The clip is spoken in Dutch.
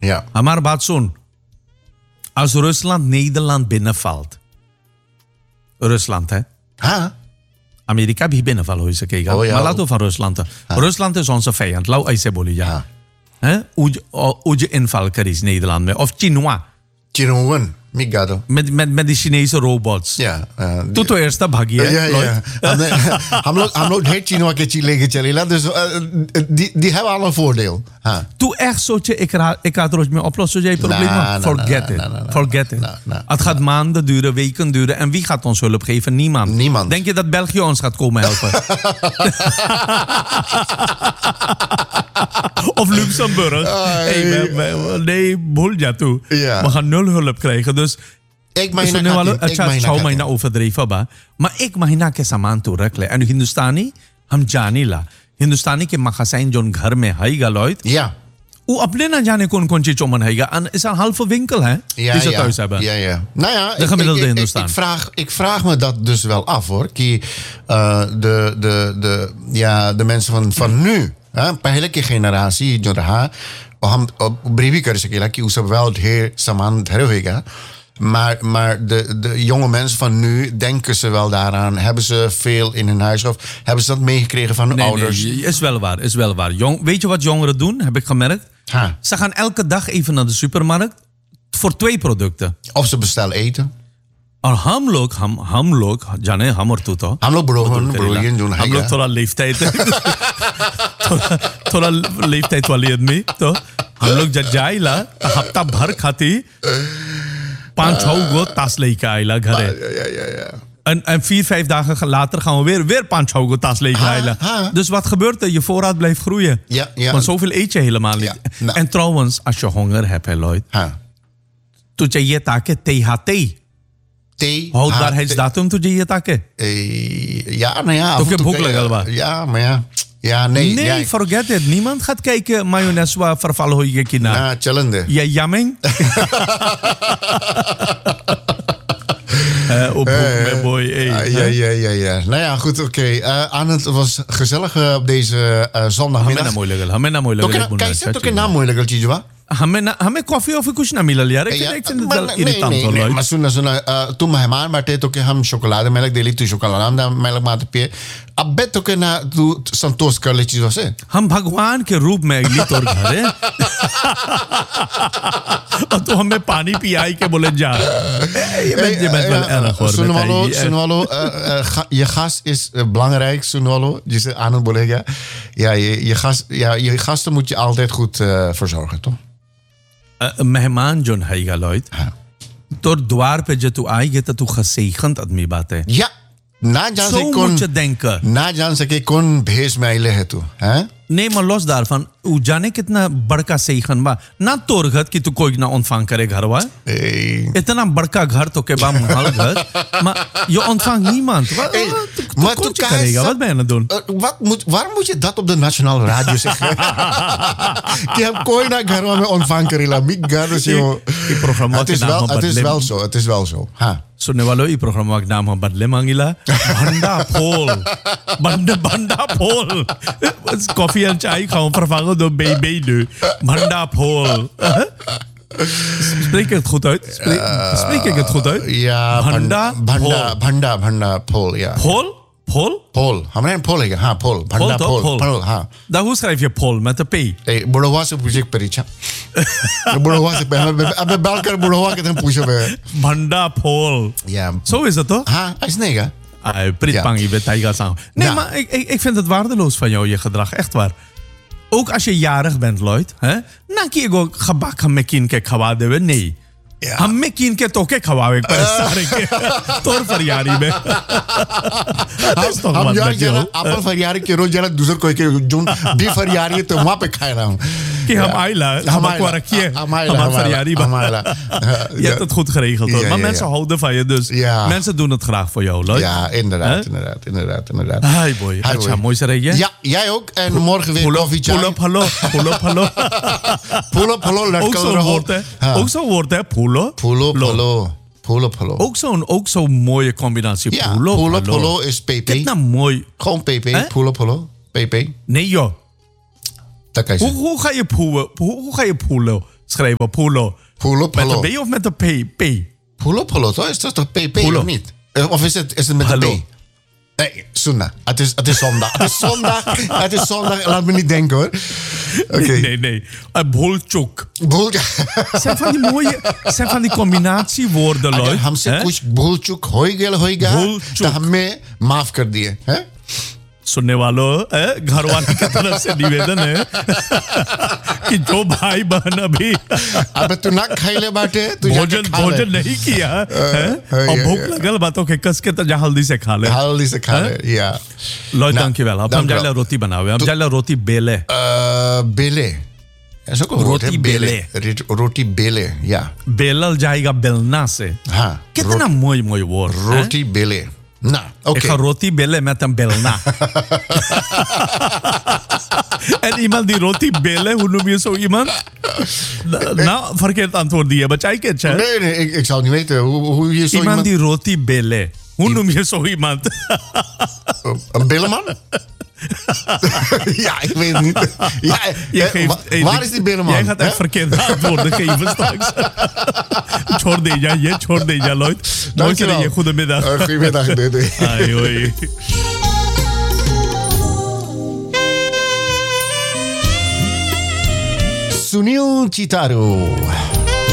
Ja. Maar Batson, als Rusland Nederland binnenvalt. Rusland, hè? Ha? Amerika heeft binnenvallen, hoe ze kijken. Oh, ja. Maar laten we van Rusland. Rusland is onze vijand. Lau Aiseboli, ja. Hoe je inval is Nederland mee. Of Chinois. Chinoan, migado. Met die Chinese robots. Ja. Tot eerst भागी है Ja. हम लोग ढेर चीनों के चीले के चलेला dus die hebben al een voordeel. Ha. Toen echt zo, ik ga het er mee oplossen, jij problemen. Forget it. Forget it. Het gaat maanden duren, weken duren. En wie gaat ons hulp geven? Niemand. Denk je dat België ons gaat komen helpen? Of Luxemburg? Nee, bolja toe. Ja. We gaan 0 hulp krijgen. Dus Ik mag na overdreven ba. Maar ik mag na ke saman to rakh le. En Hindustani हम जाने ला. हिंदुस्तानी के magazijn zone घर में हैगा Lloyd. Ja. वो अपने ना जाने कौन ची चोमन हैगा. En is een halve winkel hè? Die ze thuis hebben. Ja. Nou ja, de gemiddelde Hindustan. Ik vraag me dat dus wel af hoor. De mensen van nu, पहले की generatie जो रहा, हम बुरी भी कर सकेला कि उस सब wel ढेर सामान धरे होएगा. Maar de jonge mensen van nu, denken ze wel daaraan? Hebben ze veel in hun huis? Of hebben ze dat meegekregen van hun ouders? Nee, is wel waar. Weet je wat jongeren doen, heb ik gemerkt? Ze gaan elke dag even naar de supermarkt voor 2 producten. Of ze bestellen eten. और हम लोग जाने हम और तू तो हम लोग बड़ों जो हम लोग थोड़ा लेफ्ट वाली आदमी तो हम लोग जब जाइला हफ्ता भर खाती 5-6 गो तास लेके आइला घरे. En 4-5 dagen later gaan we weer 5-6 go tas leeg rijden. Dus wat gebeurt er? Je voorraad blijft groeien. Ja. Want zoveel eet je helemaal niet. Ja. En trouwens, als je honger hebt, Lloyd. Toen je taken THT. Houdbaarheidsdatum toen je taken. Ja, nou ja. Toch heb ook lekker. Ja, maar ja. Ja, nee, forget it. Niemand gaat kijken mayonaise waar vervallen hoe je kina. Ja, challenge. Ja, jamming. Ja. Nou ja, goed, oké. Het was gezellig op deze zondagmiddag. Kijk, toch een naam moeilijk, Chijwa? हमें कॉफी ऑफी कुछ ना मिला यार एक नहीं मैं सुना तुम मेहमान बैठे तो के हम शोकलाद मेलक देली तू शोकलाद मेलक मात पे अबे तो के ना तू संतोष कर ले चीजों से हम भगवान के रूप में अगली तौर घर है और तू हमें पानी पियाई के बोले जा सुन वालो je gast is belangrijk सुन वालो जिसे आनंद बोलेगा ja je gasten moet je altijd goed verzorgen toch मेहमान जोन हैगा लॉयड तो द्वार पे जब तू आएगी तो तू gezegend आदमी बात है या ना जान सके कौन भेष में आइले है तू हैं Nee, maar los daarvan, hoe जाने कितना बड़का सेखन बा ना तोर घर की तू कोई ना ontvang करे घर वा इतना बड़का घर तो के बा महल घर je ontvang niemand maar tu करेगा wat ben je aan het doen waarom moet je dat op de nationale radio zeggen कि हम कोई ना घर में ontvang करेला मिक घर से het is wel zo हाँ सुनने वालों ये प्रोग्राम का नाम हम बदले मांगिला भंडा फोल कॉफी en चाय gaan vervangen door BB nu भंडा फोल Spreek ik het goed uit? Spreek ik het goed uit? Ja, भंडा फोल ja Pol. हमने Pol है हाँ Pol भंडा Pol हाँ daar hoe schrijf je Pol met een P बुढ़वा से पूछे परीक्षा बुढ़वा से अब बाल कर बुढ़वा के तुम पूछो भंडा Pol ja zo is het toch हाँ ऐसा नहीं का Pritpang, je bent taiga sang. Nee, maar ik vind het waardeloos van jou, je gedrag. Echt waar. Ook als je jarig bent, Lloyd. Na kiego gebak हम mekin के खवा देवे नहीं. हम mekin के तो के खवावे पर सारे के तोर फरियारी में. हम यार अपन फरियारी के रोज जरा दूसर कोई के जोन भी फरियारी है तो वहाँ पे खा रहा हूँ. कि हम आइला, हम को रखिए, हमारे फरियारी में. Je hebt het goed geregeld hoor. Maar mensen houden van je dus. Mensen doen het graag voor jou, Lloyd. Ja, inderdaad. Hi boy. Hacha, mooi zeg je? Ja, jij ook. En morgen weer koffie. Pull up, hallo. Pull up, hallo. Ook zo'n woord, hè? Ook zo'n woord, hè? Pull up, hallo. Ook zo'n mooie combinatie. Ja, pull up, hallo is PP. Kijk nou mooi. Gewoon PP. Pull up, hallo. PP. Nee joh. Dat kan je hoe ga je pullen? schrijven. Pulo. Pulo, Met pulo. een B of met een P? Pulo, pulo, toch? Is dat toch PP Pulo. of niet? Of is het met Hallo. een P? Nee, Sunna. Het is zondag. Het is zondag. Laat me niet denken hoor. Oké. Nee. Bulchuk. Bul- zijn van die combinatiewoorden, अगर Lloyd. हमसे hè? कुछ भूल चूक हो गया भूल-चूक। तो हमें माफ कर दिए हैं? सुनने वालों घर वाले की तरफ से निवेदन है कि जो भाई बहन अभी अब तू ना खाइले बाटे तू भोजन नहीं किया है और या, भूख लगल बातों के कस के तो जा हल्दी से खा ले हल्दी से खा ले या लॉय ना, dankjewel अब हम dank जाइला wel. रोटी बनावे हम जाइला रोटी बेले बेले ऐसा को रोटी बेले। रोटी बेले या बेलल जाएगा बेलना से हाँ कितना मोय मोय woord रोटी बेले ना Ik ga oké roti bellen met een belna. En iemand die roti bellen, hoe noem je zo iemand? Nou, verkeerd antwoord die hebben. Check het, hè? nee ik zou niet weten hoe je zo Iemand die roti bellen. Hoe noem je zo iemand? een billeman ja ik weet het niet ja waar is die billeman Jij gaat echt verkeerde antwoorden geven straks. छोड़ दे जा, Lloyd. Mooi je goedemiddag. Goedemiddag. Doei. Ai, hoi. Sunil Chitaro